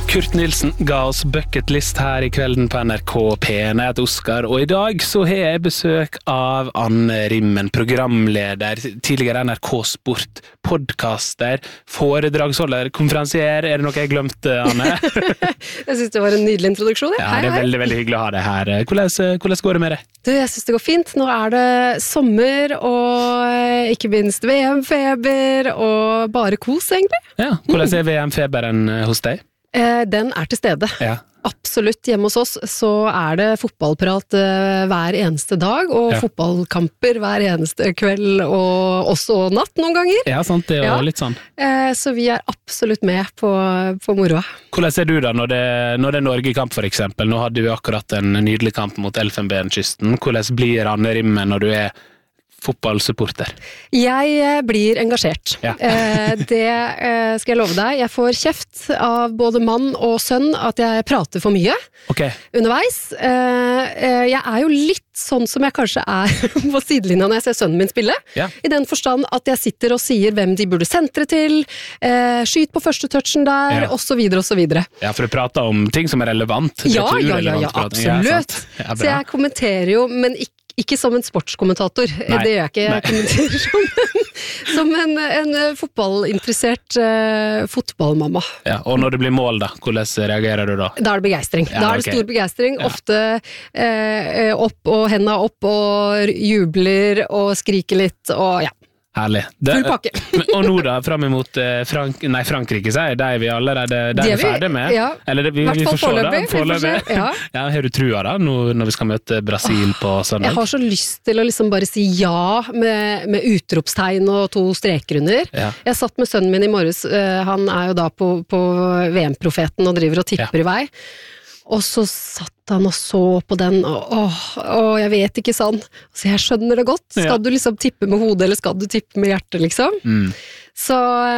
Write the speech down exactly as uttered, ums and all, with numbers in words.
Kurt Nilsen ga oss bucketlist her i kvelden på N R K P. Jeg heter Oskar, og i dag så har jeg besøk av Anne Rimmen, programleder, tidligere N R K Sport, podcaster, foredragsholder, konferansier. Er det noe jeg glemte, Anne? Jeg synes det var en nydelig introduksjon. Ja, ja hei, det er hei. veldig, veldig hyggelig å ha deg her. Hvordan, hvordan går det med deg? Du, jeg synes det går fint. Nå er det sommer, og ikke minst V M-feber, og bare kos, egentlig. Ja, hvordan er V M-feberen hos deg? Den er til stede. Ja. Absolutt. Hjemme hos oss så er det fotballprat hver eneste dag, og ja. fotballkamper hver eneste kveld, og også natt noen ganger. Ja, sant, det er jo ja. litt sånn. Så vi er absolutt med på, på moroa. Hvordan ser du da når det, når det er Norge-kamp for eksempel? Nå hadde vi akkurat en nydelig kamp mot Elfenbenkysten. Hvordan blir Anne Rimmen når du er fotballsupporter? Jeg blir engasjert. Ja. Det skal jeg love deg. Jeg får kjeft av både mann og sønn at jeg prater for mye okay. underveis. Jeg er jo litt sånn som jeg kanskje er på sidelinja når jeg ser sønnen min spille. Ja. I den forstand at jeg sitter og sier hvem de burde sentre til, skyt på første touchen der, ja. og så videre og så videre. Ja, for du prater om ting som er relevant. Ja, ja, ja, ja, absolutt. Ja, så jeg kommenterer jo, men ikke Ikke som en sportskommentator, Nei. det gjør jeg ikke. Jeg kommenterer som, som en, en fotballinteressert uh, fotballmamma. Ja, og når det blir mål da, hvordan reagerer du da? Da er det begeistring. Ja, da er det okay. stor begeistring. Ja. Ofte uh, opp og hendene opp og jubler og skriker litt og ja. Herlig. Det, Full pakke. Og nå da, frem imot Frank, nei, Frankrike, sier jeg, det er vi allerede det er vi ferdig med. Ja. Eller det, vi, vi får se da. Foreløpig. Ja. Ja, har du trua da, nå, når vi skal møte Brasil på søndag? Jeg har så lyst til å liksom bare si ja med, med utropstegn og to streker under. Ja. Jeg satt med sønnen min i morges, han er jo da på, på V M-profeten og driver og tipper ja. i vei. Og så satt han og så på den, og åh, åh, jeg vet ikke sånn. Så jeg skjønner det godt. Skal ja. du liksom tippe med hodet, eller skal du tippe med hjertet, liksom? Mm. Så